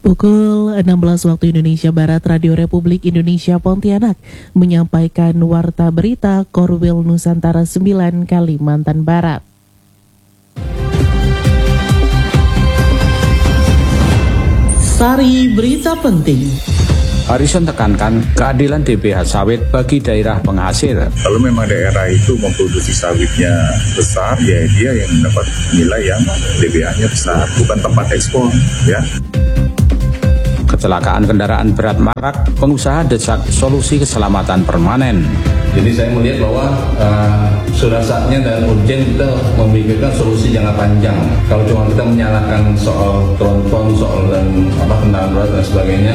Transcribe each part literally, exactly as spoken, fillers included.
Pukul enam belas waktu Indonesia Barat, Radio Republik Indonesia Pontianak menyampaikan warta berita Korwil Nusantara sembilan Kalimantan Barat. Sari berita penting. Harrison tekankan keadilan D B H sawit bagi daerah penghasil. Kalau memang daerah itu memproduksi sawitnya besar, ya dia yang mendapat nilai yang D B H-nya besar, bukan tempat ekspor, ya. Kecelakaan kendaraan berat marak, pengusaha desak solusi keselamatan permanen. Jadi saya melihat bahwa uh, sudah saatnya dan urgen kita memikirkan solusi jangka panjang. Kalau cuma kita menyalahkan soal tronton, soal dan apa kendaraan berat dan sebagainya.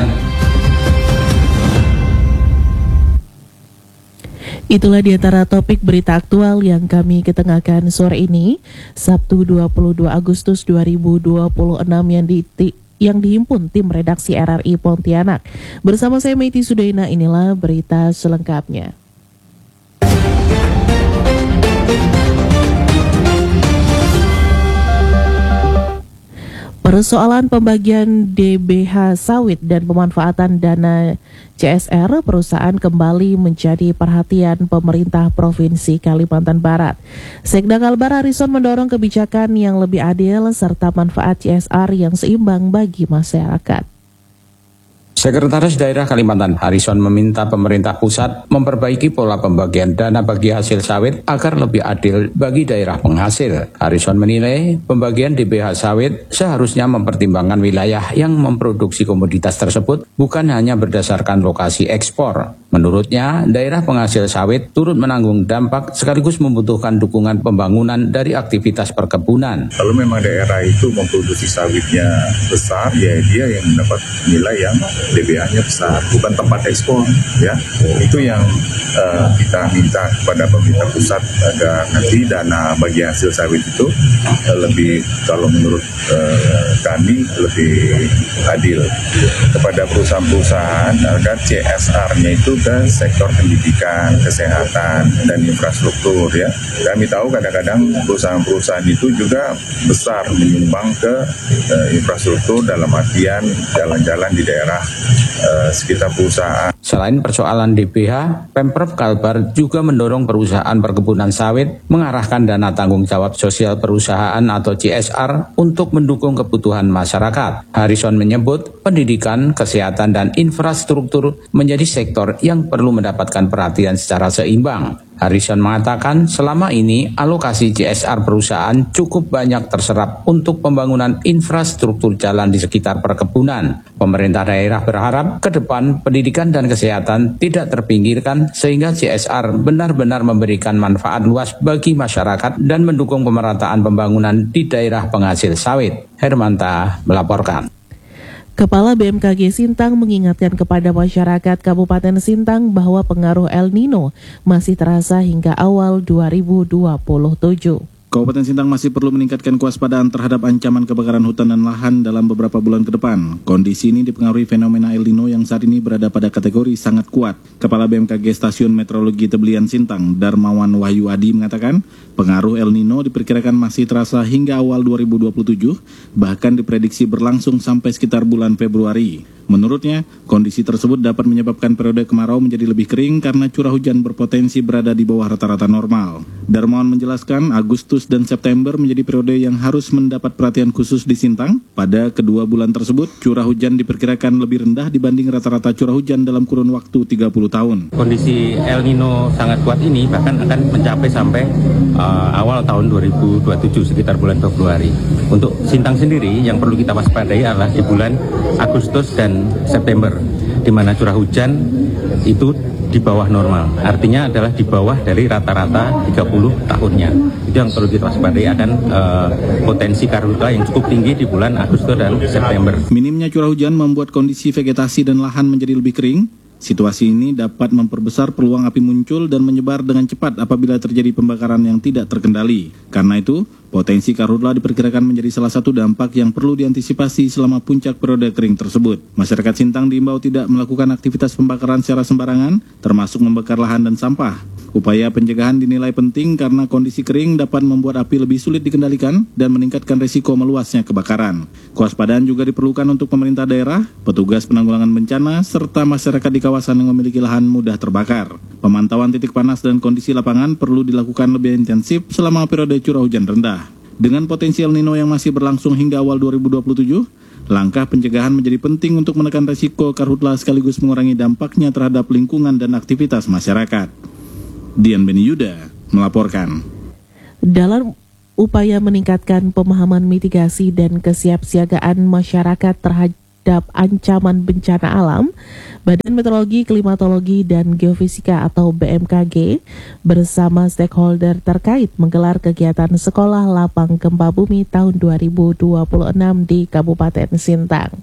Itulah di antara topik berita aktual yang kami ketengahkan sore ini, Sabtu dua puluh dua Agustus dua ribu dua puluh enam yang di yang dihimpun tim redaksi R R I Pontianak. Bersama saya Meiti Sudaina, inilah berita selengkapnya. Persoalan pembagian D B H sawit dan pemanfaatan dana C S R perusahaan kembali menjadi perhatian pemerintah Provinsi Kalimantan Barat. Sekda Kalbar Harrison mendorong kebijakan yang lebih adil serta manfaat C S R yang seimbang bagi masyarakat. Sekretaris Daerah Kalimantan Harrison meminta pemerintah pusat memperbaiki pola pembagian dana bagi hasil sawit agar lebih adil bagi daerah penghasil. Harrison menilai pembagian D B H sawit seharusnya mempertimbangkan wilayah yang memproduksi komoditas tersebut bukan hanya berdasarkan lokasi ekspor. Menurutnya, daerah penghasil sawit turut menanggung dampak sekaligus membutuhkan dukungan pembangunan dari aktivitas perkebunan. Kalau memang daerah itu memproduksi sawitnya besar, ya dia yang mendapat nilai yang D B H-nya besar, bukan tempat ekspor, ya. Itu yang uh, kita minta kepada pemerintah pusat agar nanti dana bagi hasil sawit itu uh, lebih, kalau menurut uh, kami lebih adil kepada perusahaan-perusahaan agar C S R-nya itu ke sektor pendidikan, kesehatan, dan infrastruktur, ya. Kami tahu kadang-kadang perusahaan-perusahaan itu juga besar menyumbang ke uh, infrastruktur dalam artian jalan-jalan di daerah uh, sekitar perusahaan. Selain persoalan D B H, Pemprov Kalbar juga mendorong perusahaan perkebunan sawit mengarahkan dana tanggung jawab sosial perusahaan atau C S R untuk mendukung kebutuhan masyarakat. Harrison menyebut pendidikan, kesehatan, dan infrastruktur menjadi sektor yang perlu mendapatkan perhatian secara seimbang. Harrison mengatakan selama ini alokasi C S R perusahaan cukup banyak terserap untuk pembangunan infrastruktur jalan di sekitar perkebunan. Pemerintah daerah berharap ke depan pendidikan dan kesehatan tidak terpinggirkan sehingga C S R benar-benar memberikan manfaat luas bagi masyarakat dan mendukung pemerataan pembangunan di daerah penghasil sawit. Hermanta melaporkan. Kepala B M K G Sintang mengingatkan kepada masyarakat Kabupaten Sintang bahwa pengaruh El Nino masih terasa hingga awal dua ribu dua puluh tujuh. Kabupaten Sintang masih perlu meningkatkan kewaspadaan terhadap ancaman kebakaran hutan dan lahan dalam beberapa bulan ke depan. Kondisi ini dipengaruhi fenomena El Nino yang saat ini berada pada kategori sangat kuat. Kepala B M K G Stasiun Meteorologi Tebelian Sintang, Darmawan Wahyu Adi mengatakan, pengaruh El Nino diperkirakan masih terasa hingga awal dua ribu dua puluh tujuh, bahkan diprediksi berlangsung sampai sekitar bulan Februari. Menurutnya, kondisi tersebut dapat menyebabkan periode kemarau menjadi lebih kering karena curah hujan berpotensi berada di bawah rata-rata normal. Darmawan menjelaskan, Agustus dan September menjadi periode yang harus mendapat perhatian khusus di Sintang. Pada kedua bulan tersebut, curah hujan diperkirakan lebih rendah dibanding rata-rata curah hujan dalam kurun waktu tiga puluh tahun. Kondisi El Nino sangat kuat ini bahkan akan mencapai sampai uh, awal tahun dua ribu dua puluh tujuh sekitar bulan Februari. Untuk Sintang sendiri yang perlu kita waspadai adalah di bulan Agustus dan September, di mana curah hujan itu di bawah normal, artinya adalah di bawah dari rata-rata tiga puluh tahunnya. Itu yang perlu kita waspadai akan uh, potensi karhutla yang cukup tinggi di bulan Agustus dan September. Minimnya curah hujan membuat kondisi vegetasi dan lahan menjadi lebih kering. Situasi ini dapat memperbesar peluang api muncul dan menyebar dengan cepat apabila terjadi pembakaran yang tidak terkendali. Karena itu, potensi karhutla diperkirakan menjadi salah satu dampak yang perlu diantisipasi selama puncak periode kering tersebut. Masyarakat Sintang diimbau tidak melakukan aktivitas pembakaran secara sembarangan, termasuk membakar lahan dan sampah. Upaya pencegahan dinilai penting karena kondisi kering dapat membuat api lebih sulit dikendalikan dan meningkatkan risiko meluasnya kebakaran. Kewaspadaan juga diperlukan untuk pemerintah daerah, petugas penanggulangan bencana, serta masyarakat di kawasan yang memiliki lahan mudah terbakar. Pemantauan titik panas dan kondisi lapangan perlu dilakukan lebih intensif selama periode curah hujan rendah. Dengan potensi El Nino yang masih berlangsung hingga awal dua ribu dua puluh tujuh, langkah pencegahan menjadi penting untuk menekan risiko karhutla sekaligus mengurangi dampaknya terhadap lingkungan dan aktivitas masyarakat. Dian Beni Yuda melaporkan. Dalam upaya meningkatkan pemahaman mitigasi dan kesiapsiagaan masyarakat terhadap ancaman bencana alam, Badan Meteorologi, Klimatologi, dan Geofisika atau B M K G bersama stakeholder terkait menggelar kegiatan Sekolah Lapang Gempa Bumi tahun dua ribu dua puluh enam di Kabupaten Sintang.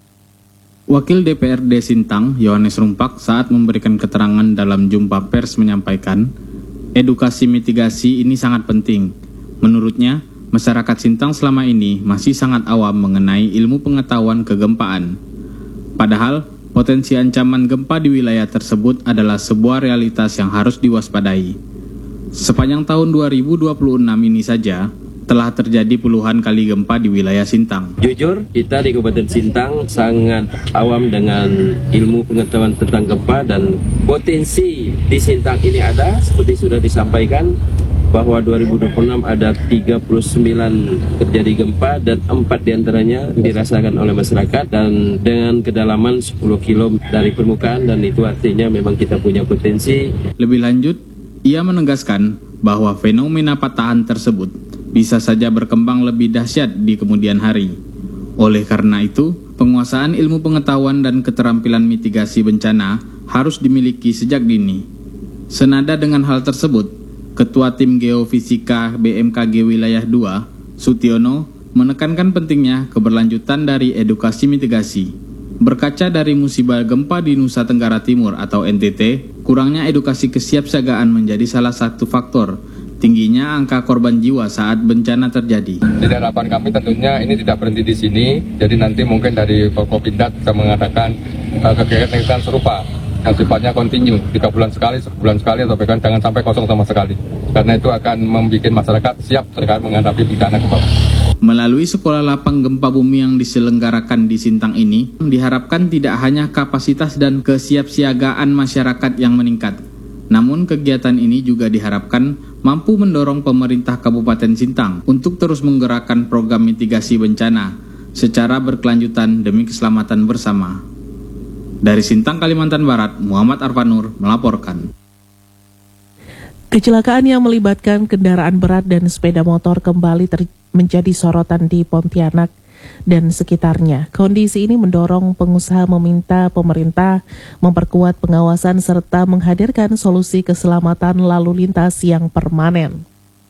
Wakil D P R D Sintang, Yohanes Rumpak, saat memberikan keterangan dalam jumpa pers menyampaikan, edukasi mitigasi ini sangat penting. Menurutnya, masyarakat Sintang selama ini masih sangat awam mengenai ilmu pengetahuan kegempaan. Padahal, potensi ancaman gempa di wilayah tersebut adalah sebuah realitas yang harus diwaspadai. Sepanjang tahun dua ribu dua puluh enam ini saja, telah terjadi puluhan kali gempa di wilayah Sintang. Jujur, kita di Kabupaten Sintang sangat awam dengan ilmu pengetahuan tentang gempa dan potensi di Sintang ini ada, seperti sudah disampaikan, bahwa dua ribu dua puluh enam ada tiga puluh sembilan terjadi gempa dan empat diantaranya dirasakan oleh masyarakat dan dengan kedalaman sepuluh kilo dari permukaan, dan itu artinya memang kita punya potensi. Lebih lanjut, ia menegaskan bahwa fenomena patahan tersebut bisa saja berkembang lebih dahsyat di kemudian hari. Oleh karena itu, penguasaan ilmu pengetahuan dan keterampilan mitigasi bencana harus dimiliki sejak dini. Senada dengan hal tersebut, Ketua Tim Geofisika B M K G Wilayah dua, Sutiono, menekankan pentingnya keberlanjutan dari edukasi mitigasi. Berkaca dari musibah gempa di Nusa Tenggara Timur atau N T T, kurangnya edukasi kesiapsiagaan menjadi salah satu faktor tingginya angka korban jiwa saat bencana terjadi. Di harapan kami tentunya ini tidak berhenti di sini, jadi nanti mungkin dari Forkopimda bisa mengadakan uh, kegiatan serupa yang sifatnya kontinu, tiga bulan sekali, sebulan sekali, atau bahkan jangan sampai kosong sama sekali. Karena itu akan membuat masyarakat siap terkait menghadapi bencana gempa. Melalui sekolah lapang gempa bumi yang diselenggarakan di Sintang ini, diharapkan tidak hanya kapasitas dan kesiapsiagaan masyarakat yang meningkat, namun kegiatan ini juga diharapkan mampu mendorong pemerintah Kabupaten Sintang untuk terus menggerakkan program mitigasi bencana secara berkelanjutan demi keselamatan bersama. Dari Sintang, Kalimantan Barat, Muhammad Arfanur melaporkan. Kecelakaan yang melibatkan kendaraan berat dan sepeda motor kembali ter- menjadi sorotan di Pontianak dan sekitarnya. Kondisi ini mendorong pengusaha meminta pemerintah memperkuat pengawasan serta menghadirkan solusi keselamatan lalu lintas yang permanen.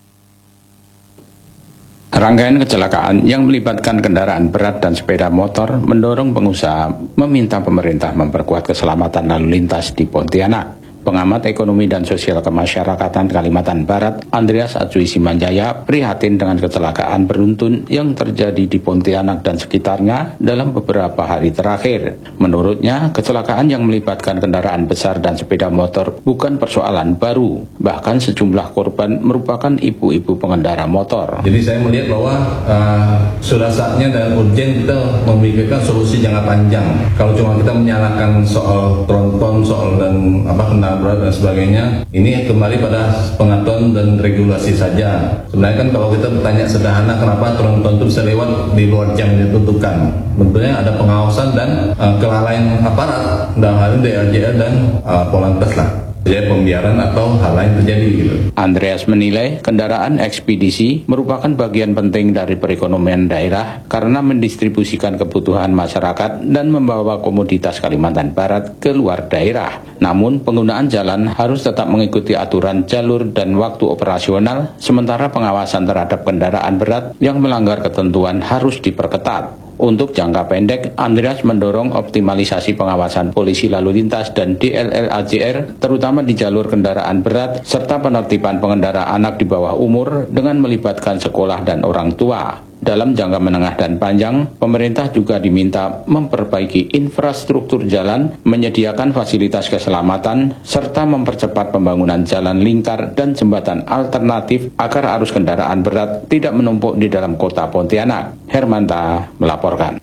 Rangkaian kecelakaan yang melibatkan kendaraan berat dan sepeda motor mendorong pengusaha meminta pemerintah memperkuat keselamatan lalu lintas di Pontianak. Pengamat Ekonomi dan Sosial Kemasyarakatan Kalimantan Barat, Andreas Atsui Simanjaya, prihatin dengan kecelakaan beruntun yang terjadi di Pontianak dan sekitarnya dalam beberapa hari terakhir. Menurutnya, kecelakaan yang melibatkan kendaraan besar dan sepeda motor bukan persoalan baru. Bahkan sejumlah korban merupakan ibu-ibu pengendara motor. Jadi saya melihat bahwa uh, sudah saatnya dan urgen kita memikirkan solusi jangka panjang. Kalau cuma kita menyalahkan soal tronton, soal dan apa kendaraan berat dan sebagainya, ini kembali pada pengaturan dan regulasi saja. Sebenarnya kan kalau kita bertanya sederhana, kenapa tronton itu bisa lewat di luar jam yang ditentukan? Tentunya ada pengawasan dan uh, kelalaian aparat dalam hal ini D L J A dan uh, Polantas lah. Jadi pembiaran atau hal lain terjadi gitu. Andreas menilai kendaraan ekspedisi merupakan bagian penting dari perekonomian daerah karena mendistribusikan kebutuhan masyarakat dan membawa komoditas Kalimantan Barat ke luar daerah. Namun penggunaan jalan harus tetap mengikuti aturan jalur dan waktu operasional, sementara pengawasan terhadap kendaraan berat yang melanggar ketentuan harus diperketat. Untuk jangka pendek, Andreas mendorong optimalisasi pengawasan polisi lalu lintas dan D L L A J R, terutama di jalur kendaraan berat, serta penertiban pengendara anak di bawah umur dengan melibatkan sekolah dan orang tua. Dalam jangka menengah dan panjang, pemerintah juga diminta memperbaiki infrastruktur jalan, menyediakan fasilitas keselamatan, serta mempercepat pembangunan jalan lingkar dan jembatan alternatif agar arus kendaraan berat tidak menumpuk di dalam kota Pontianak. Hermanta melaporkan.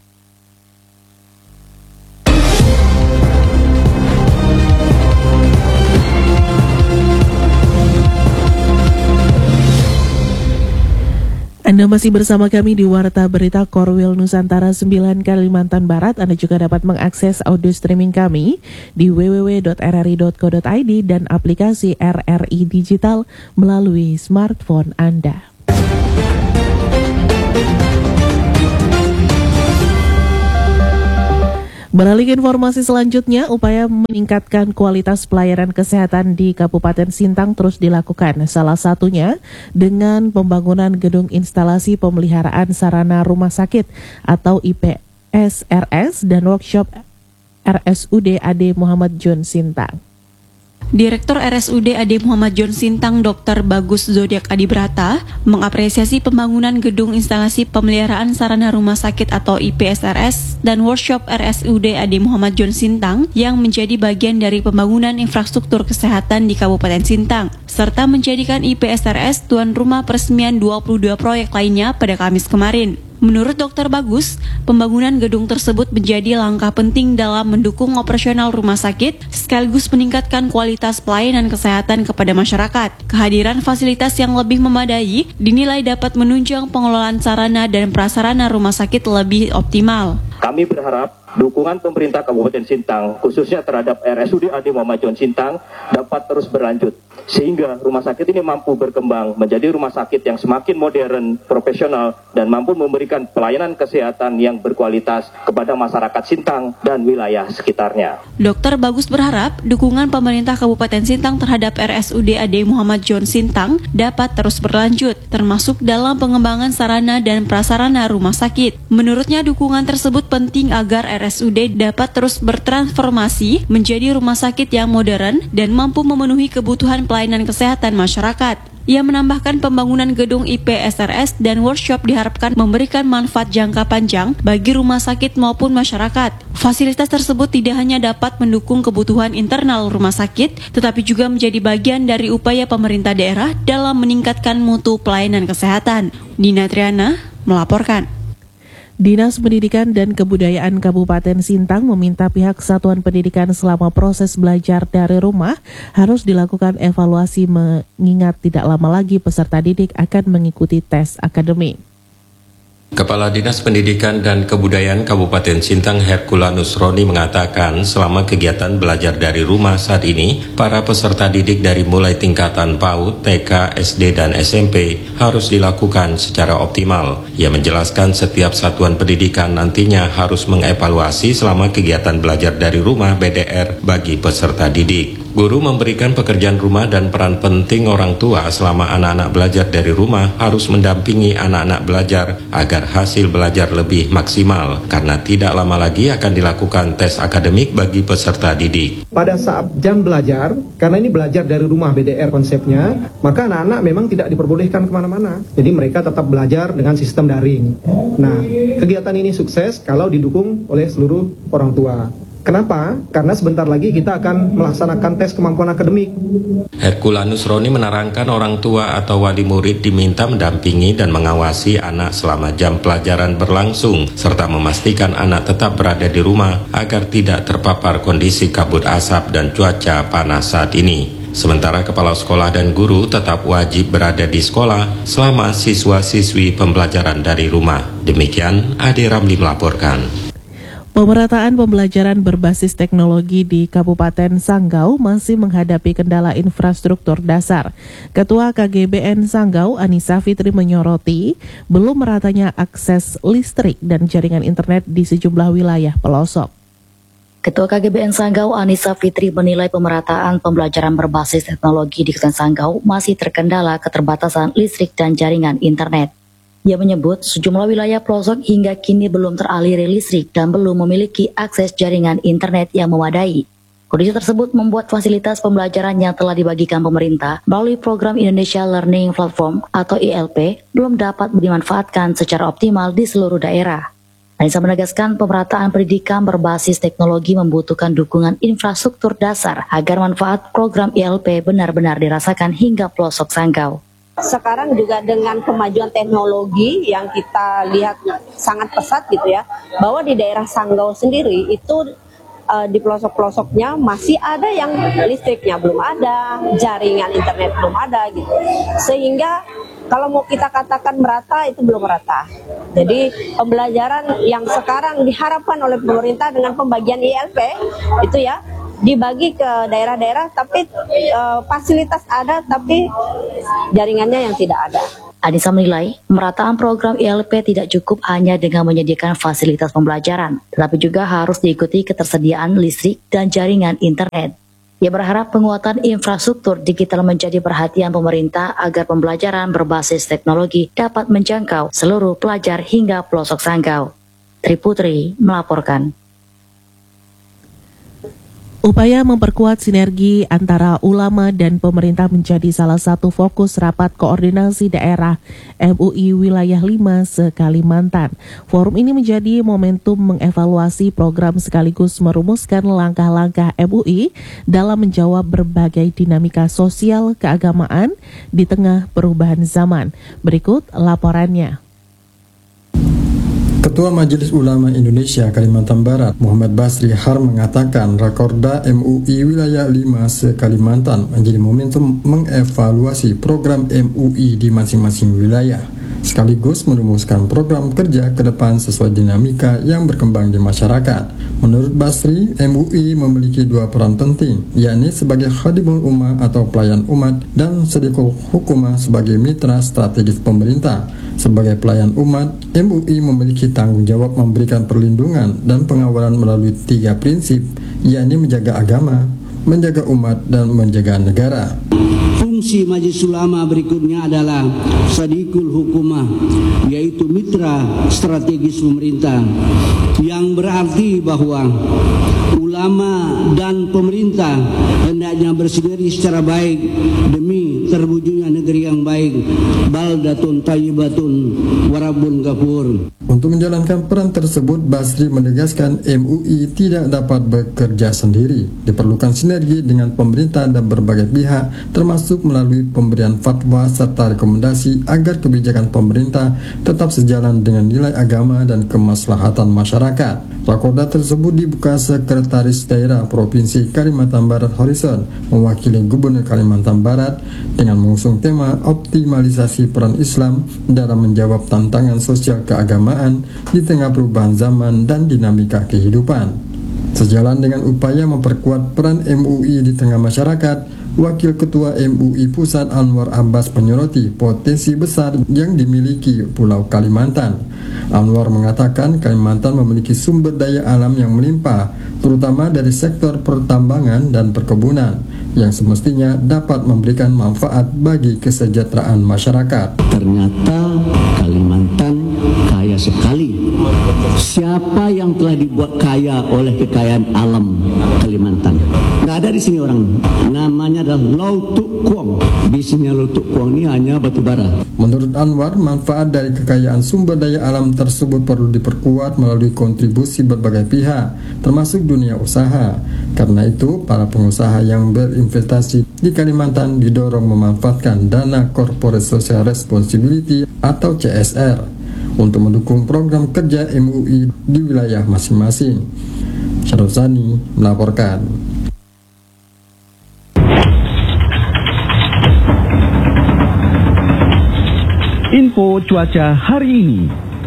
Anda masih bersama kami di Warta Berita Korwil Nusantara sembilan Kalimantan Barat. Anda juga dapat mengakses audio streaming kami di w w w dot r r i dot co dot i d dan aplikasi R R I Digital melalui smartphone Anda. Beralih ke informasi selanjutnya, upaya meningkatkan kualitas pelayanan kesehatan di Kabupaten Sintang terus dilakukan. Salah satunya dengan pembangunan gedung instalasi pemeliharaan sarana rumah sakit atau I P S R S dan workshop R S U D A D Muhammad John Sintang. Direktur R S U D A D Muhammad John Sintang, Doktor Bagus Zodiak Adibrata, mengapresiasi pembangunan gedung instalasi pemeliharaan sarana rumah sakit atau I P S R S dan workshop R S U D A D Muhammad John Sintang yang menjadi bagian dari pembangunan infrastruktur kesehatan di Kabupaten Sintang, serta menjadikan I P S R S tuan rumah peresmian dua puluh dua proyek lainnya pada Kamis kemarin. Menurut Doktor Bagus, pembangunan gedung tersebut menjadi langkah penting dalam mendukung operasional rumah sakit sekaligus meningkatkan kualitas pelayanan kesehatan kepada masyarakat. Kehadiran fasilitas yang lebih memadai dinilai dapat menunjang pengelolaan sarana dan prasarana rumah sakit lebih optimal. Kami berharap dukungan pemerintah Kabupaten Sintang, khususnya terhadap R S U D A D Muhammad John Sintang, dapat terus berlanjut, sehingga rumah sakit ini mampu berkembang menjadi rumah sakit yang semakin modern, profesional, dan mampu memberikan pelayanan kesehatan yang berkualitas kepada masyarakat Sintang dan wilayah sekitarnya. Dokter Bagus berharap dukungan pemerintah Kabupaten Sintang terhadap R S U D A D Muhammad John Sintang dapat terus berlanjut, termasuk dalam pengembangan sarana dan prasarana rumah sakit. Menurutnya, dukungan tersebut penting agar R S U D dapat terus bertransformasi menjadi rumah sakit yang modern dan mampu memenuhi kebutuhan pelayanan kesehatan masyarakat. Ia menambahkan pembangunan gedung I P S R S dan workshop diharapkan memberikan manfaat jangka panjang bagi rumah sakit maupun masyarakat. Fasilitas tersebut tidak hanya dapat mendukung kebutuhan internal rumah sakit, tetapi juga menjadi bagian dari upaya pemerintah daerah dalam meningkatkan mutu pelayanan kesehatan. Dina Triana melaporkan. Dinas Pendidikan dan Kebudayaan Kabupaten Sintang meminta pihak satuan pendidikan selama proses belajar dari rumah harus dilakukan evaluasi mengingat tidak lama lagi peserta didik akan mengikuti tes akademik. Kepala Dinas Pendidikan dan Kebudayaan Kabupaten Sintang Herculanus Roni mengatakan selama kegiatan belajar dari rumah saat ini, para peserta didik dari mulai tingkatan PAUD, T K, S D, dan S M P harus dilakukan secara optimal. Ia menjelaskan setiap satuan pendidikan nantinya harus mengevaluasi selama kegiatan belajar dari rumah B D R bagi peserta didik. Guru memberikan pekerjaan rumah dan peran penting orang tua selama anak-anak belajar dari rumah harus mendampingi anak-anak belajar agar hasil belajar lebih maksimal karena tidak lama lagi akan dilakukan tes akademik bagi peserta didik. Pada saat jam belajar, karena ini belajar dari rumah B D R konsepnya, maka anak-anak memang tidak diperbolehkan kemana-mana. Jadi mereka tetap belajar dengan sistem daring. Nah, kegiatan ini sukses kalau didukung oleh seluruh orang tua. Kenapa? Karena sebentar lagi kita akan melaksanakan tes kemampuan akademik. Herculanus Roni menerangkan orang tua atau wali murid diminta mendampingi dan mengawasi anak selama jam pelajaran berlangsung, serta memastikan anak tetap berada di rumah agar tidak terpapar kondisi kabut asap dan cuaca panas saat ini. Sementara kepala sekolah dan guru tetap wajib berada di sekolah selama siswa-siswi pembelajaran dari rumah. Demikian Ade Ramli melaporkan. Pemerataan pembelajaran berbasis teknologi di Kabupaten Sanggau masih menghadapi kendala infrastruktur dasar. Ketua K G B N Sanggau, Anissa Fitri, menyoroti belum meratanya akses listrik dan jaringan internet di sejumlah wilayah pelosok. Ketua K G B N Sanggau, Anissa Fitri, menilai pemerataan pembelajaran berbasis teknologi di Kabupaten Sanggau masih terkendala keterbatasan listrik dan jaringan internet. Ia menyebut sejumlah wilayah pelosok hingga kini belum teraliri listrik dan belum memiliki akses jaringan internet yang memadai. Kondisi tersebut membuat fasilitas pembelajaran yang telah dibagikan pemerintah melalui program Indonesia Learning Platform atau I L P belum dapat dimanfaatkan secara optimal di seluruh daerah. Anissa menegaskan pemerataan pendidikan berbasis teknologi membutuhkan dukungan infrastruktur dasar agar manfaat program I L P benar-benar dirasakan hingga pelosok Sanggau. Sekarang juga dengan kemajuan teknologi yang kita lihat sangat pesat gitu ya, bahwa di daerah Sanggau sendiri itu uh, di pelosok-pelosoknya masih ada yang listriknya belum ada, jaringan internet belum ada gitu. Sehingga kalau mau kita katakan merata itu belum merata. Jadi pembelajaran yang sekarang diharapkan oleh pemerintah dengan pembagian I L P itu ya dibagi ke daerah-daerah, tapi uh, fasilitas ada, tapi jaringannya yang tidak ada. Anissa menilai, pemerataan program I L P tidak cukup hanya dengan menyediakan fasilitas pembelajaran, tetapi juga harus diikuti ketersediaan listrik dan jaringan internet. Ia berharap penguatan infrastruktur digital menjadi perhatian pemerintah agar pembelajaran berbasis teknologi dapat menjangkau seluruh pelajar hingga pelosok Sanggau. Tri Putri melaporkan. Upaya memperkuat sinergi antara ulama dan pemerintah menjadi salah satu fokus rapat koordinasi daerah M U I Wilayah lima se-Kalimantan. Forum ini menjadi momentum mengevaluasi program sekaligus merumuskan langkah-langkah M U I dalam menjawab berbagai dinamika sosial keagamaan di tengah perubahan zaman. Berikut laporannya. Ketua Majelis Ulama Indonesia Kalimantan Barat, Muhammad Basri Har mengatakan Rakorda M U I Wilayah lima se-Kalimantan menjadi momentum mengevaluasi program M U I di masing-masing wilayah, sekaligus merumuskan program kerja ke depan sesuai dinamika yang berkembang di masyarakat. Menurut Basri, M U I memiliki dua peran penting, yakni sebagai khadimul ummah atau pelayan umat dan sadiqul hukumah sebagai mitra strategis pemerintah. Sebagai pelayan umat, M U I memiliki tanggung jawab memberikan perlindungan dan pengawalan melalui tiga prinsip, yakni menjaga agama, menjaga umat, dan menjaga negara. Fungsi Majelis Ulama berikutnya adalah sadiqul hukumah, yaitu mitra strategis pemerintah, yang berarti bahwa ulama dan pemerintah hendaknya bersinergi secara baik demi terwujudnya negeri yang baik, baldatun thayyibatun warabun ghafur. Untuk menjalankan peran tersebut, Basri menegaskan M U I tidak dapat bekerja sendiri. Diperlukan sinergi dengan pemerintah dan berbagai pihak, termasuk melalui pemberian fatwa serta rekomendasi agar kebijakan pemerintah tetap sejalan dengan nilai agama dan kemaslahatan masyarakat. Rakorda tersebut dibuka Sekretaris Daerah Provinsi Kalimantan Barat Horizon mewakili Gubernur Kalimantan Barat dengan mengusung tema optimalisasi peran Islam dalam menjawab tantangan sosial keagamaan di tengah perubahan zaman dan dinamika kehidupan. Sejalan dengan upaya memperkuat peran M U I di tengah masyarakat, Wakil Ketua M U I Pusat Anwar Abbas menyoroti potensi besar yang dimiliki Pulau Kalimantan. Anwar mengatakan Kalimantan memiliki sumber daya alam yang melimpah, terutama dari sektor pertambangan dan perkebunan, yang semestinya dapat memberikan manfaat bagi kesejahteraan masyarakat. Ternyata Kalimantan kaya sekali. Siapa yang telah dibuat kaya oleh kekayaan alam Kalimantan? Nggak ada di sini orang. Namanya adalah Lautuk Kuang. Bisnisnya Lautuk Kuang ini hanya batu bara. Menurut Anwar, manfaat dari kekayaan sumber daya alam tersebut perlu diperkuat melalui kontribusi berbagai pihak, termasuk dunia usaha. Karena itu, para pengusaha yang berinvestasi di Kalimantan didorong memanfaatkan dana Corporate Social Responsibility atau C S R untuk mendukung program kerja M U I di wilayah masing-masing. Syarul Sani melaporkan. Info cuaca hari ini.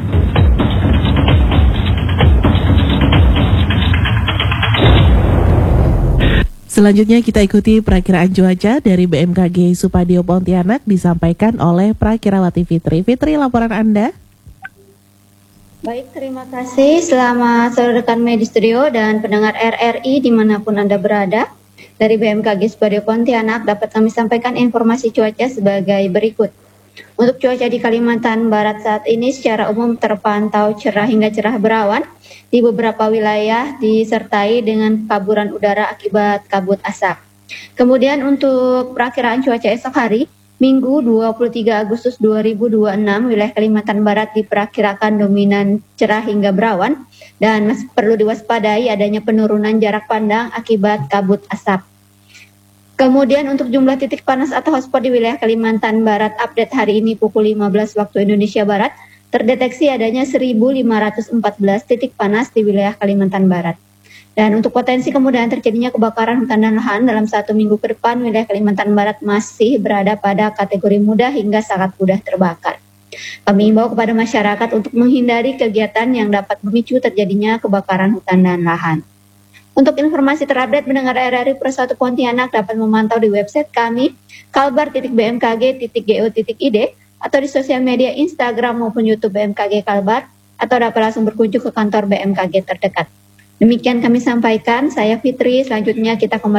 Selanjutnya kita ikuti perakiraan cuaca dari B M K G Supadio Pontianak disampaikan oleh Prakirawati Fitri. Fitri, laporan Anda. Baik, terima kasih. Selamat sore rekan media studio dan pendengar R R I dimanapun Anda berada. Dari B M K G Supadio Pontianak dapat kami sampaikan informasi cuaca sebagai berikut. Untuk cuaca di Kalimantan Barat saat ini secara umum terpantau cerah hingga cerah berawan. Di beberapa wilayah disertai dengan kaburan udara akibat kabut asap. Kemudian untuk perakiraan cuaca esok hari, Minggu dua puluh tiga Agustus dua ribu dua puluh enam, wilayah Kalimantan Barat diperkirakan dominan cerah hingga berawan dan masih perlu diwaspadai adanya penurunan jarak pandang akibat kabut asap. Kemudian untuk jumlah titik panas atau hotspot di wilayah Kalimantan Barat update hari ini pukul lima belas waktu Indonesia Barat, terdeteksi adanya seribu lima ratus empat belas titik panas di wilayah Kalimantan Barat. Dan untuk potensi kemudahan terjadinya kebakaran hutan dan lahan dalam satu minggu ke depan, wilayah Kalimantan Barat masih berada pada kategori mudah hingga sangat mudah terbakar. Kami himbau kepada masyarakat untuk menghindari kegiatan yang dapat memicu terjadinya kebakaran hutan dan lahan. Untuk informasi terupdate mendengar R R I Pro satu Pontianak dapat memantau di website kami kalbar titik b m k g titik go titik i d atau di sosial media Instagram maupun YouTube B M K G Kalbar, atau dapat langsung berkunjung ke kantor B M K G terdekat. Demikian kami sampaikan, saya Fitri, selanjutnya kita kembali